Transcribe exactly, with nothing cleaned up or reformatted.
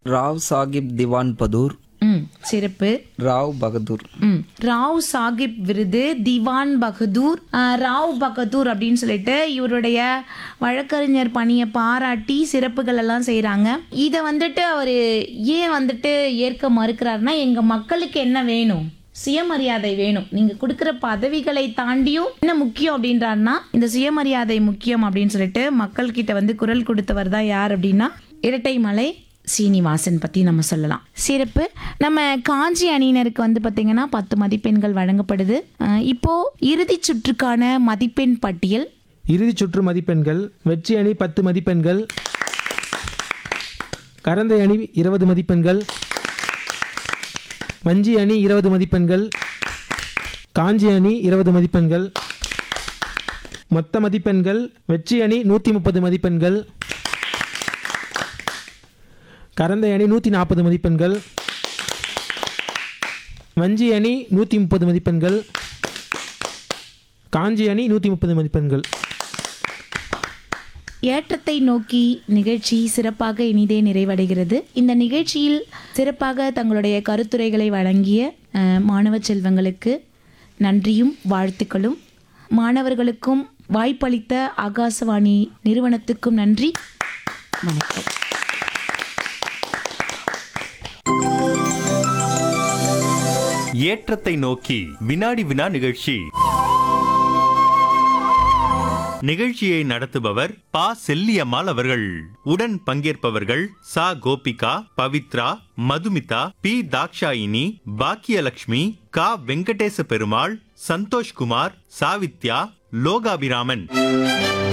ராவ் சாஹிப் திவான் பதூர். ம் சிறப்பு. ராவ் பகதூர். ம் ராவ் சாஹிப் விருது, திவான் பகதூர், அஹ், ராவ் பகதூர் அப்படின்னு சொல்லிட்டு இவருடைய வழக்கறிஞர் பணியை பாராட்டி சிறப்புகள் எல்லாம் செய்கிறாங்க. இதை வந்துட்டு அவர் ஏன் வந்துட்டு ஏற்க மறுக்கிறாருன்னா, எங்கள் மக்களுக்கு என்ன வேணும், சுயமரியாதை வேணும், நீங்கள் கொடுக்குற பதவிகளை தாண்டியும் என்ன முக்கியம் அப்படின்றாருன்னா இந்த சுயமரியாதை முக்கியம் அப்படின்னு சொல்லிட்டு மக்கள்கிட்ட வந்து குரல் கொடுத்தவர் தான் யார் அப்படின்னா இரட்டைமலை சீனிவாசன் பற்றி நம்ம சொல்லலாம். சிறப்பு. நம்ம காஞ்சி அணியினருக்கு வந்து பார்த்திங்கன்னா பத்து மதிப்பெண்கள் வழங்கப்படுது. அஹ் இப்போ இறுதி சுற்றுக்கான மதிப்பெண் பட்டியல். இறுதி சுற்று மதிப்பெண்கள்: வெற்றி அணி பத்து மதிப்பெண்கள், கரந்தை அணி இருபது மதிப்பெண்கள், வஞ்சி அணி இருபது மதிப்பெண்கள், காஞ்சி அணி இருபது மதிப்பெண்கள். மொத்த மதிப்பெண்கள்: வெற்றி அணி நூற்றி முப்பது மதிப்பெண்கள், கரந்தை அணி நூற்றி நாற்பது மதிப்பெண்கள், வஞ்சி அணி நூற்றி முப்பது மதிப்பெண்கள், காஞ்சி அணி நூற்றி முப்பது மதிப்பெண்கள். ஏற்றத்தை நோக்கி நிகழ்ச்சி சிறப்பாக இனிதே நிறைவடைகிறது. இந்த நிகழ்ச்சியில் சிறப்பாக தங்களுடைய கருத்துரைகளை வழங்கிய அஹ், மாணவ செல்வங்களுக்கு நன்றியும் வாழ்த்துக்களும். மாணவர்களுக்கும் வாய்ப்பளித்த ஆகாசவாணி நிறுவனத்துக்கும் நன்றி. வணக்கம். ஏற்றத்தை நோக்கி வினாடி வினா நிகழ்ச்சி. நிகழ்ச்சியை நடத்துபவர் பா செல்லியம்மாள் அவர்கள். உடன் பங்கேற்பவர்கள் சா கோபிகா, பவித்ரா, மதுமிதா, பி தாக்ஷாயினி, பாக்கியலட்சுமி, கா வெங்கடேச பெருமாள், சந்தோஷ்குமார், சாவித்யா, லோகாபிராமன்.